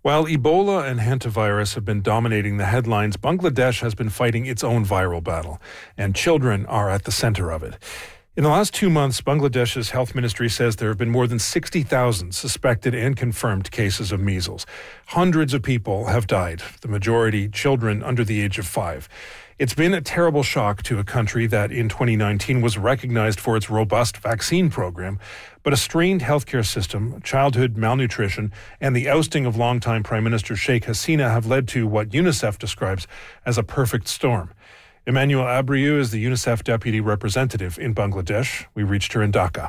While Ebola and hantavirus have been dominating the headlines, Bangladesh has been fighting its own viral battle, and children are at the center of it. In the last 2 months, Bangladesh's health ministry says there have been more than 60,000 suspected and confirmed cases of measles. Hundreds of people have died, the majority children under the age of 5. It's been a terrible shock to a country that in 2019 was recognized for its robust vaccine program, but a strained healthcare system, childhood malnutrition, and the ousting of longtime Prime Minister Sheikh Hasina have led to what UNICEF describes as a perfect storm. Emmanuel Abriu is the UNICEF deputy representative in Bangladesh. We reached her in Dhaka.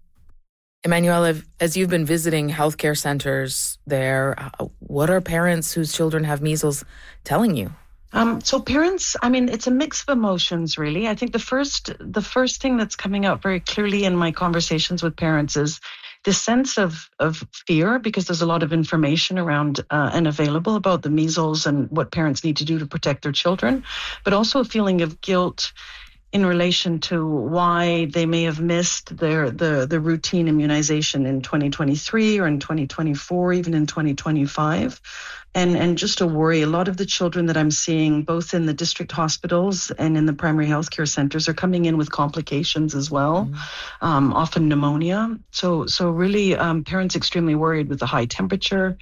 Emmanuel, as you've been visiting healthcare centers there, what are parents whose children have measles telling you? So parents, it's a mix of emotions, really. I think the first thing that's coming out very clearly in my conversations with parents is the sense of fear, because there's a lot of information around and available about the measles and what parents need to do to protect their children, but also a feeling of guilt in relation to why they may have missed the routine immunization in 2023 or in 2024, even in 2025. And just a worry, a lot of the children that I'm seeing, both in the district hospitals and in the primary healthcare centers, are coming in with complications as well, often pneumonia. So really, parents extremely worried with the high temperature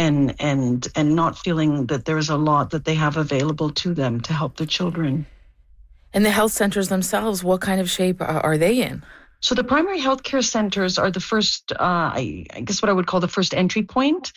and not feeling that there's a lot that they have available to them to help their children. And the health centers themselves, what kind of shape are they in? So the primary healthcare centers are the first, I guess what I would call the first entry point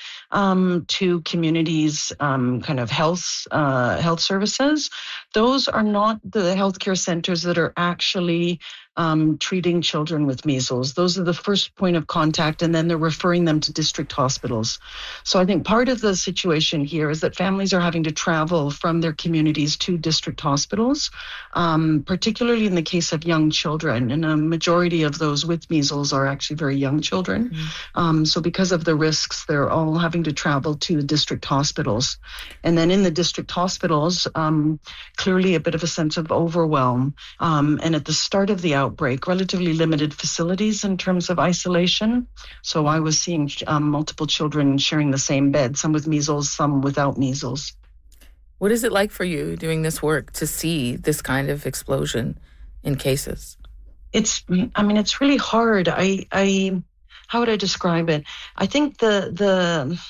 to communities' kind of health services. Those are not the healthcare centers that are actually treating children with measles. Those are the first point of contact, and then they're referring them to district hospitals. So I think part of the situation here is that families are having to travel from their communities to district hospitals, particularly in the case of young children. And a majority of those with measles are actually very young children. So because of the risks, they're all having to travel to district hospitals. And then in the district hospitals, clearly a bit of a sense of overwhelm. And at the start of the outbreak, relatively limited facilities in terms of isolation. So I was seeing multiple children sharing the same bed, some with measles, some without measles. What is it like for you doing this work to see this kind of explosion in cases? It's really hard. How would I describe it? I think the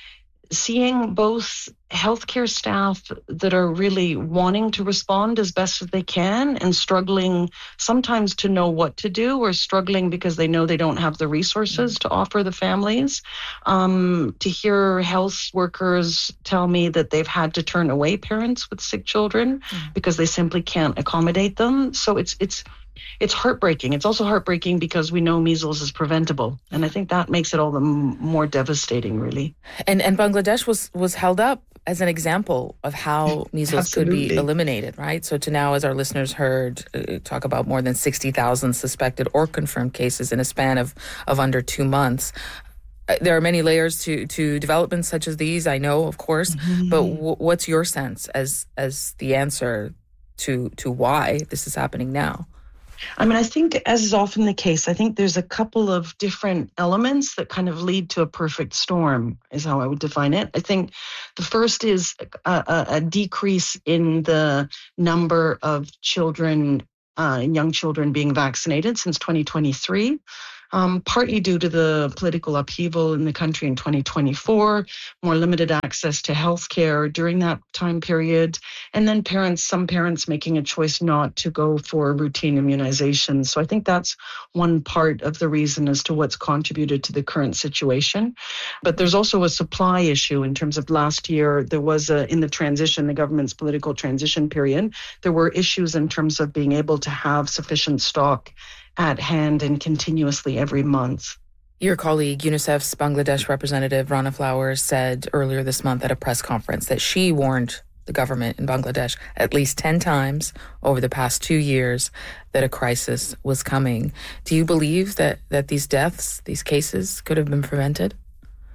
seeing both healthcare staff that are really wanting to respond as best as they can and struggling sometimes to know what to do, or struggling because they know they don't have the resources to offer the families. To hear health workers tell me that they've had to turn away parents with sick children because they simply can't accommodate them. So it's heartbreaking. It's also heartbreaking because we know measles is preventable. And I think that makes it all the more devastating, really. And Bangladesh was held up as an example of how measles could be eliminated, right? So to now, as our listeners heard, talk about more than 60,000 suspected or confirmed cases in a span of under 2 months. There are many layers to developments such as these, I know, of course. But what's your sense as the answer to why this is happening now? I think, as is often the case, I think there's a couple of different elements that kind of lead to a perfect storm, is how I would define it. I think the first is a decrease in the number of children, young children being vaccinated since 2023. Partly due to the political upheaval in the country in 2024, more limited access to healthcare during that time period, and then some parents making a choice not to go for routine immunization. So I think that's one part of the reason as to what's contributed to the current situation. But there's also a supply issue in terms of last year. There was in the government's political transition period, there were issues in terms of being able to have sufficient stock at hand and continuously every month. Your colleague, UNICEF's Bangladesh representative, Rana Flowers, said earlier this month at a press conference that she warned the government in Bangladesh at least 10 times over the past 2 years that a crisis was coming. Do you believe that these deaths, these cases, could have been prevented?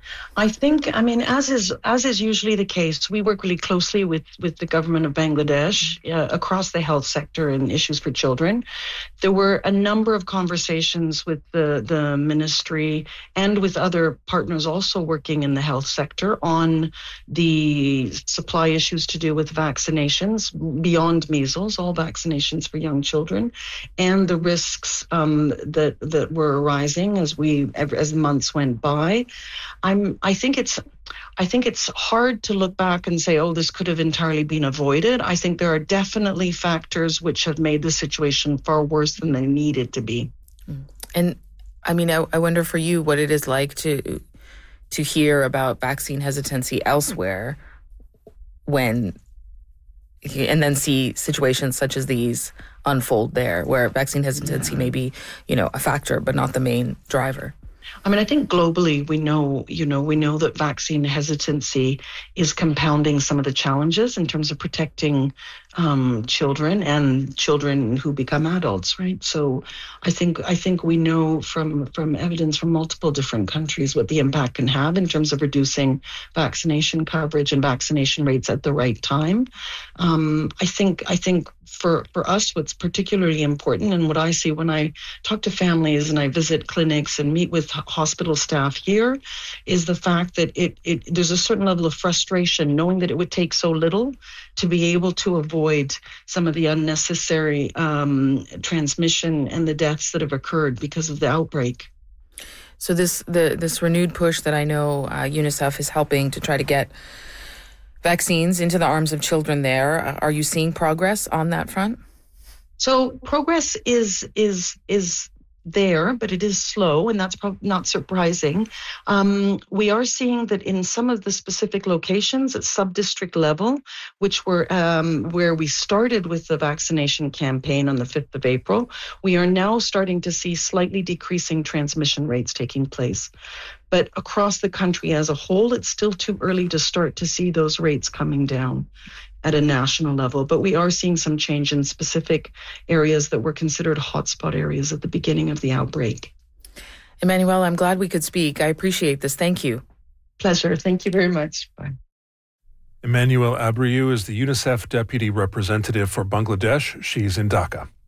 I think, as is usually the case, we work really closely with the government of Bangladesh across the health sector and issues for children. There were a number of conversations with the ministry and with other partners also working in the health sector on the supply issues to do with vaccinations beyond measles, all vaccinations for young children, and the risks that were arising as months went by. I think it's hard to look back and say, oh, this could have entirely been avoided. I think there are definitely factors which have made the situation far worse than they needed to be. And I wonder for you what it is like to hear about vaccine hesitancy elsewhere and then see situations such as these unfold there, where vaccine hesitancy may be, a factor, but not the main driver. I think globally we know that vaccine hesitancy is compounding some of the challenges in terms of protecting children and children who become adults, right? So I think we know from evidence from multiple different countries what the impact can have in terms of reducing vaccination coverage and vaccination rates at the right time. I think for us, what's particularly important, and what I see when I talk to families and I visit clinics and meet with hospital staff here, is the fact that there's a certain level of frustration knowing that it would take so little to be able to avoid some of the unnecessary transmission and the deaths that have occurred because of the outbreak. So this renewed push that I know UNICEF is helping to try to get vaccines into the arms of children there. Are you seeing progress on that front? So progress is there, but it is slow, and that's not surprising. We are seeing that in some of the specific locations at sub-district level, which were where we started with the vaccination campaign on the 5th of April, we are now starting to see slightly decreasing transmission rates taking place. But across the country as a whole, it's still too early to start to see those rates coming down at a national level. But we are seeing some change in specific areas that were considered hotspot areas at the beginning of the outbreak. Emmanuelle, I'm glad we could speak. I appreciate this. Thank you. Pleasure. Thank you very much. Bye. Emmanuelle Abreu is the UNICEF Deputy Representative for Bangladesh. She's in Dhaka.